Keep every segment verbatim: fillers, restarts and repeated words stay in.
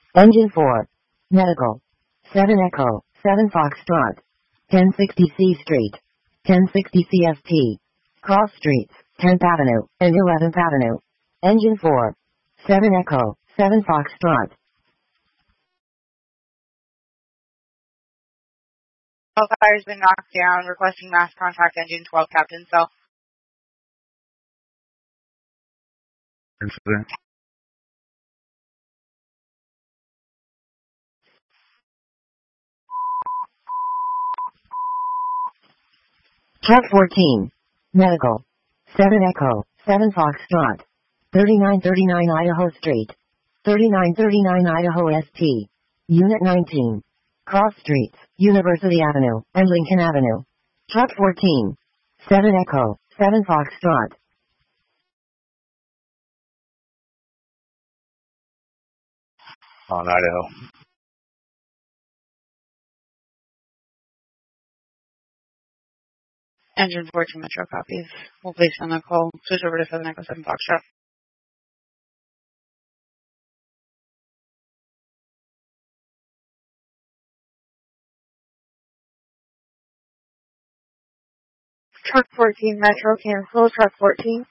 Engine four. Medical. seven Echo, seven Foxtrot. ten sixty C Street. ten sixty C F T. Cross Streets, tenth Avenue, and eleventh Avenue. Engine four. seven Echo, seven Foxtrot. Fire has been knocked down, requesting mass contact engine twelve, Captain Cell. Incident. Truck fourteen. Medical. seven Echo, seven Foxtrot. thirty-nine thirty-nine Idaho Street. thirty-nine thirty-nine Idaho S T. Unit nineteen. Cross Streets, University Avenue, and Lincoln Avenue. Truck fourteen. seven Echo, seven Foxtrot. On Idaho. Engine fourteen Metro copies. We'll place on the call. Switch over to seven Echo seven Foxtrot. Truck fourteen Metro cancel. Truck fourteen.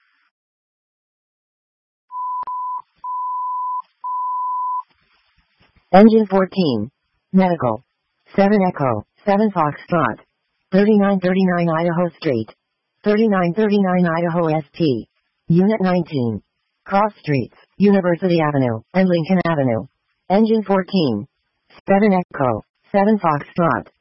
Engine fourteen. Medical. seven Echo, seven Foxtrot. thirty-nine thirty-nine Idaho Street. thirty-nine thirty-nine Idaho S T. Unit nineteen. Cross Streets, University Avenue, and Lincoln Avenue. Engine fourteen. seven Echo, seven Foxtrot.